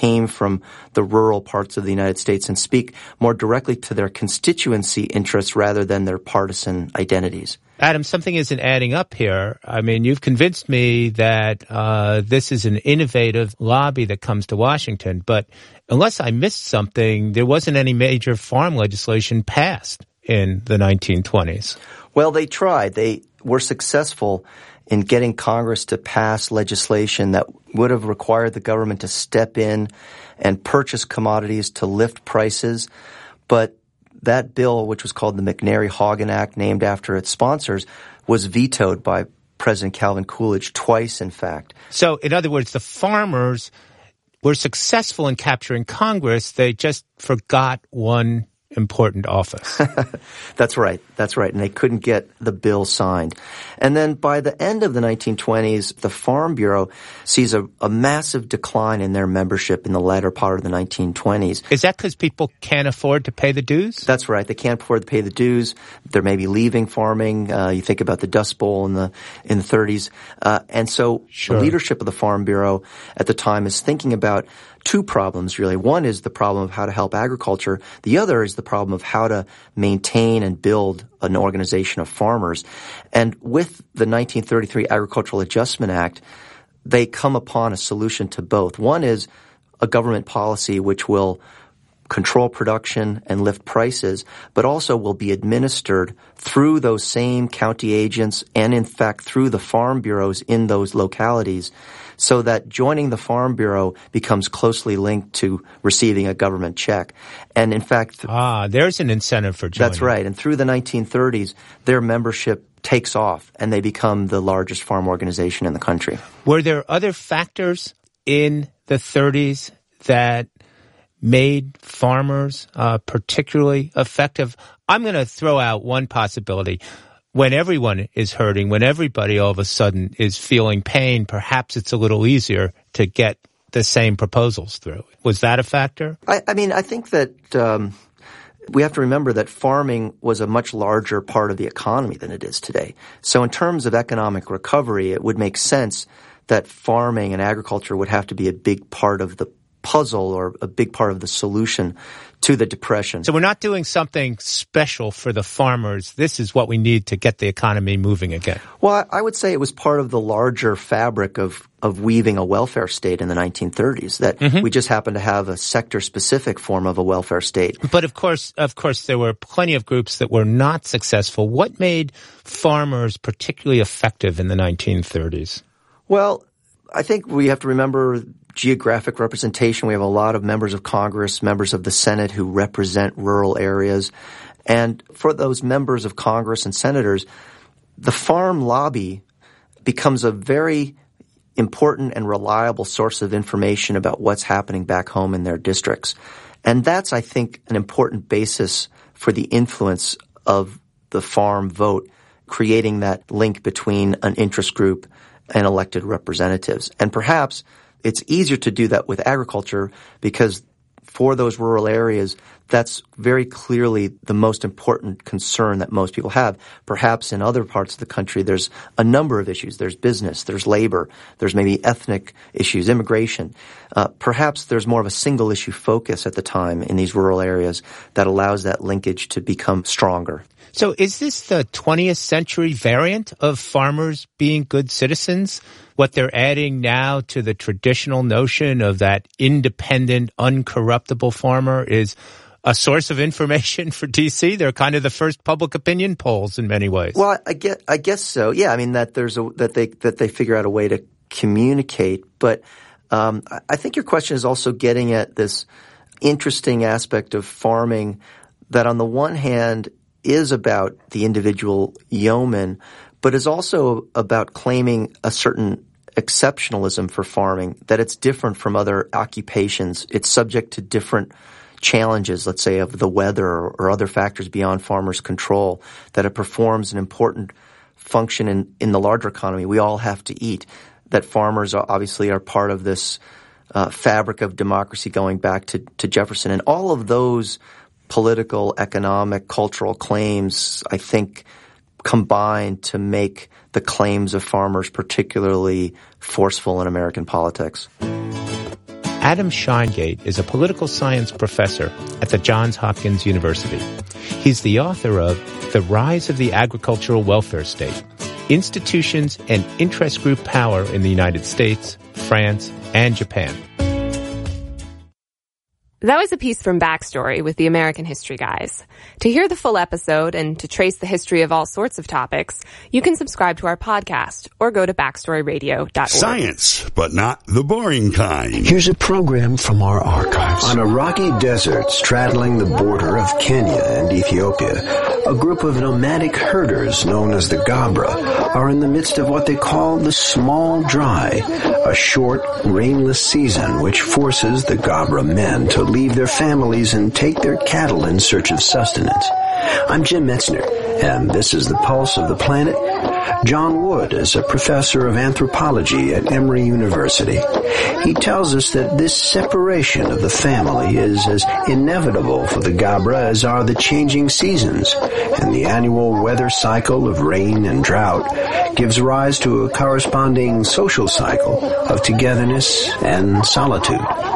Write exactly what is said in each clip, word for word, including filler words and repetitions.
came from the rural parts of the United States and speak more directly to their constituency interests rather than their partisan identities. Adam, something isn't adding up here. I mean, you've convinced me that uh, this is an innovative lobby that comes to Washington, but unless I missed something, there wasn't any major farm legislation passed in the nineteen twenties. Well, they tried. They were successful in getting Congress to pass legislation that would have required the government to step in and purchase commodities to lift prices, but that bill, which was called the McNary-Haugen Act, named after its sponsors, was vetoed by President Calvin Coolidge twice, in fact. So, in other words, the farmers were successful in capturing Congress. They just forgot one important office. That's right. That's right. And they couldn't get the bill signed. And then by the end of the nineteen twenties, the Farm Bureau sees a, a massive decline in their membership in the latter part of the nineteen twenties. Is that because people can't afford to pay the dues? That's right. They can't afford to pay the dues. They're maybe leaving farming. Uh, you think about the Dust Bowl in the in the thirties. Uh, and so sure. The leadership of the Farm Bureau at the time is thinking about two problems, really. One is the problem of how to help agriculture. The other is the problem of how to maintain and build an organization of farmers. And with the nineteen thirty-three Agricultural Adjustment Act, they come upon a solution to both. One is a government policy which will control production and lift prices, but also will be administered through those same county agents and, in fact, through the farm bureaus in those localities, so that joining the Farm Bureau becomes closely linked to receiving a government check. And, in fact— Ah, there's an incentive for joining. That's right. And through the nineteen thirties, their membership takes off, and they become the largest farm organization in the country. Were there other factors in the thirties that made farmers uh, particularly effective? I'm going to throw out one possibility. When everyone is hurting, when everybody all of a sudden is feeling pain, perhaps it's a little easier to get the same proposals through. Was that a factor? I, I mean, I think that um, we have to remember that farming was a much larger part of the economy than it is today. So in terms of economic recovery, it would make sense that farming and agriculture would have to be a big part of the puzzle or a big part of the solution to the Depression. So we're not doing something special for the farmers. This is what we need to get the economy moving again. Well, I would say it was part of the larger fabric of, of weaving a welfare state in the nineteen thirties, that mm-hmm. we just happened to have a sector-specific form of a welfare state. But of course, of course, there were plenty of groups that were not successful. What made farmers particularly effective in the nineteen thirties? Well, I think we have to remember geographic representation. We have a lot of members of Congress, members of the Senate who represent rural areas. And for those members of Congress and senators, the farm lobby becomes a very important and reliable source of information about what's happening back home in their districts. And that's, I think, an important basis for the influence of the farm vote, creating that link between an interest group and elected representatives. And perhaps it's easier to do that with agriculture because for those rural areas, that's very clearly the most important concern that most people have. Perhaps in other parts of the country, there's a number of issues. There's business, there's labor, there's maybe ethnic issues, immigration. Uh, perhaps there's more of a single issue focus at the time in these rural areas that allows that linkage to become stronger. So is this the twentieth century variant of farmers being good citizens? What they're adding now to the traditional notion of that independent, uncorruptible farmer is a source of information for D C? They're kind of the first public opinion polls in many ways. Well, I guess, I guess so. Yeah, I mean that there's a, that they that they figure out a way to communicate. But um, I think your question is also getting at this interesting aspect of farming that, on the one hand, is about the individual yeoman, but is also about claiming a certain exceptionalism for farming, that it's different from other occupations. It's subject to different challenges, let's say, of the weather or, or other factors beyond farmers' control, that it performs an important function in, in the larger economy. We all have to eat. That farmers are obviously are part of this uh, fabric of democracy going back to, to Jefferson. And all of those political, economic, cultural claims, I think, combine to make the claims of farmers particularly forceful in American politics. Adam Sheingate is a political science professor at the Johns Hopkins University. He's the author of The Rise of the Agricultural Welfare State, Institutions and Interest Group Power in the United States, France, and Japan. That was a piece from Backstory with the American History Guys. To hear the full episode and to trace the history of all sorts of topics, you can subscribe to our podcast or go to backstory radio dot org. Science, but not the boring kind. Here's a program from our archives. On a rocky desert straddling the border of Kenya and Ethiopia, a group of nomadic herders known as the Gabra are in the midst of what they call the Small Dry, a short, rainless season which forces the Gabra men to leave their families and take their cattle in search of sustenance. I'm Jim Metzner, and this is the Pulse of the Planet. John Wood is a professor of anthropology at Emory University. He tells us that this separation of the family is as inevitable for the Gabra as are the changing seasons, and the annual weather cycle of rain and drought gives rise to a corresponding social cycle of togetherness and solitude.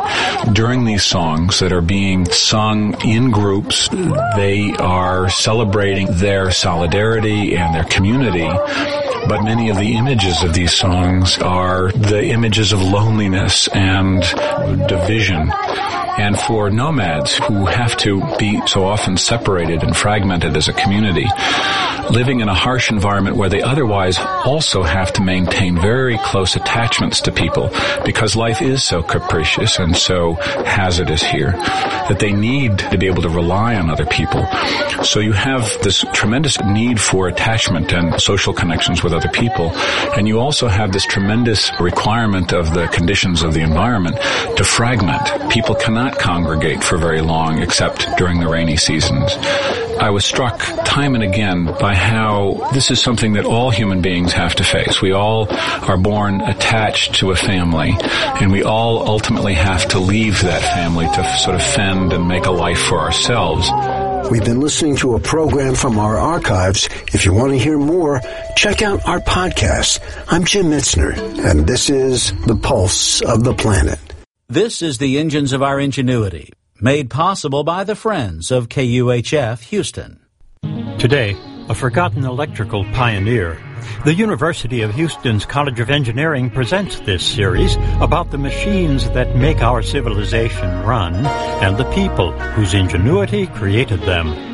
During these songs that are being sung in groups, they are celebrating their solidarity and their community. But many of the images of these songs are the images of loneliness and division. And for nomads who have to be so often separated and fragmented as a community, living in a harsh environment where they otherwise also have to maintain very close attachments to people because life is so capricious and so hazardous here that they need to be able to rely on other people. So you have this tremendous need for attachment and social connections with other people, and you also have this tremendous requirement of the conditions of the environment to fragment. People cannot congregate for very long except during the rainy seasons. I was struck time and again by how this is something that all human beings have to face. We all are born attached to a family, and we all ultimately have to leave that family to sort of fend and make a life for ourselves. We've been listening to a program from our archives. If you want to hear more, check out our podcast. I'm Jim Metzner, and this is The Pulse of the Planet. This is the Engines of Our Ingenuity, made possible by the Friends of K U H F Houston. Today, a forgotten electrical pioneer. The University of Houston's College of Engineering presents this series about the machines that make our civilization run and the people whose ingenuity created them.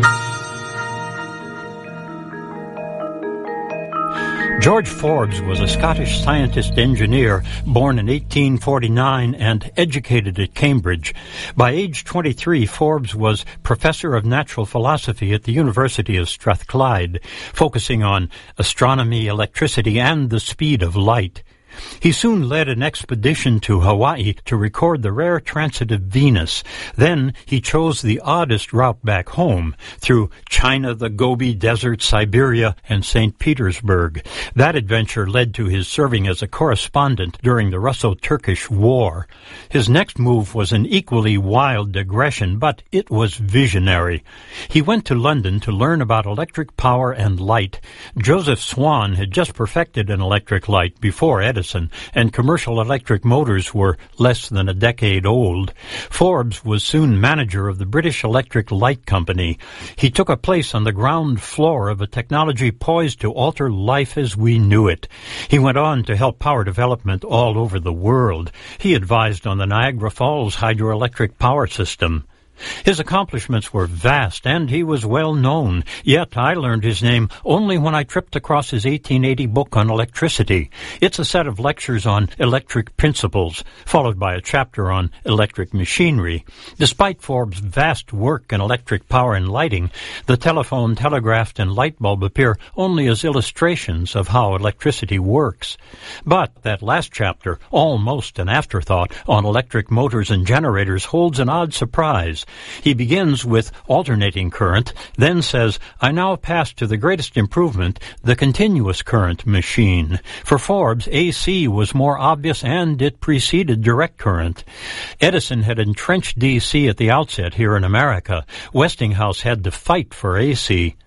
George Forbes was a Scottish scientist-engineer born in eighteen forty-nine and educated at Cambridge. By age twenty-three, Forbes was professor of natural philosophy at the University of Strathclyde, focusing on astronomy, electricity, and the speed of light. He soon led an expedition to Hawaii to record the rare transit of Venus. Then he chose the oddest route back home, through China, the Gobi Desert, Siberia, and Saint Petersburg. That adventure led to his serving as a correspondent during the Russo-Turkish War. His next move was an equally wild digression, but it was visionary. He went to London to learn about electric power and light. Joseph Swan had just perfected an electric light before Edison, and commercial electric motors were less than a decade old. Forbes was soon manager of the British Electric Light Company. He took a place on the ground floor of a technology poised to alter life as we knew it. He went on to help power development all over the world. He advised on the Niagara Falls hydroelectric power system. His accomplishments were vast, and he was well known, yet I learned his name only when I tripped across his eighteen eighty book on electricity. It's a set of lectures on electric principles, followed by a chapter on electric machinery. Despite Forbes' vast work in electric power and lighting, the telephone, telegraph, and light bulb appear only as illustrations of how electricity works. But that last chapter, almost an afterthought, on electric motors and generators holds an odd surprise. He begins with alternating current, then says, I now pass to the greatest improvement, the continuous current machine. For Forbes, A C was more obvious, and it preceded direct current. Edison had entrenched D C at the outset here in America. Westinghouse had to fight for A C.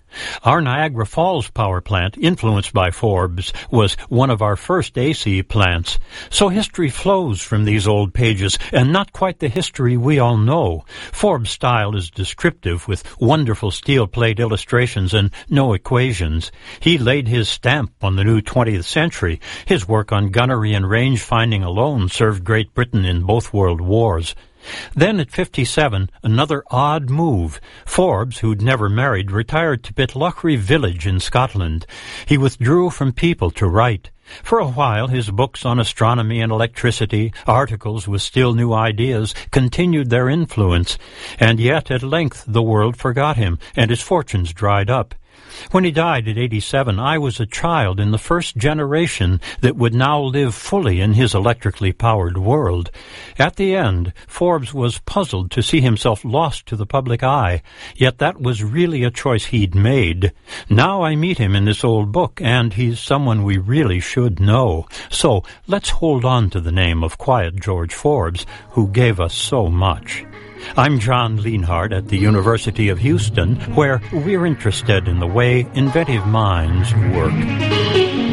Our Niagara Falls power plant, influenced by Forbes, was one of our first A C plants. So history flows from these old pages, and not quite the history we all know. Forbes' style is descriptive, with wonderful steel plate illustrations and no equations. He laid his stamp on the new twentieth century. His work on gunnery and range finding alone served Great Britain in both world wars. Then at fifty-seven, another odd move. Forbes, who'd never married, retired to Pitlochry village in Scotland. He withdrew from People to write. For a while, his books on astronomy and electricity, articles with still new ideas, continued their influence. And yet, at length, the world forgot him, and his fortunes dried up. When he died at eighty-seven, I was a child in the first generation that would now live fully in his electrically powered world. At the end, Forbes was puzzled to see himself lost to the public eye, yet that was really a choice he'd made. Now I meet him in this old book, and he's someone we really should know. So let's hold on to the name of Quiet George Forbes, who gave us so much. I'm John Lienhardt at the University of Houston, where we're interested in the way inventive minds work.